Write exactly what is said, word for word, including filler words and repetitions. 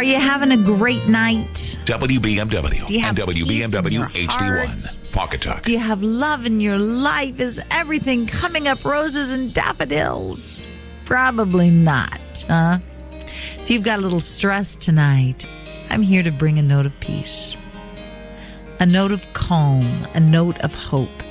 Are you having a great night? W B M W Do you have and W B M W peace in your H D one. heart? Pocket Talk. Do you have love in your life? Is everything coming up roses and daffodils? Probably not, huh? If you've got a little stress tonight, I'm here to bring a note of peace, a note of calm, a note of hope.